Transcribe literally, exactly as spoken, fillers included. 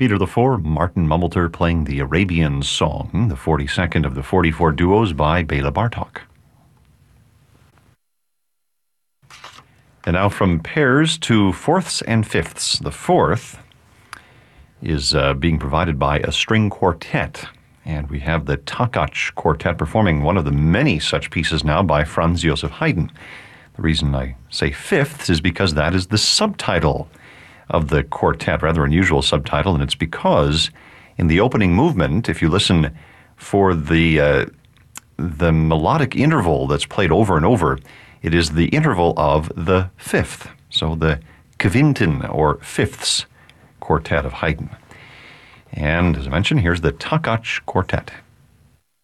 Peter the Four, Martin Mumbleter playing the Arabian Song, the forty-second of the forty-four duos by Bela Bartok. And now from pairs to fourths and fifths. The fourth is uh, being provided by a string quartet. And we have the Takács Quartet performing one of the many such pieces now by Franz Joseph Haydn. The reason I say fifths is because that is the subtitle of the quartet, rather unusual subtitle, and it's because in the opening movement, if you listen for the uh, the melodic interval that's played over and over, it is the interval of the fifth, so the Quinten, or fifths, quartet of Haydn. And as I mentioned, here's the Takács Quartet.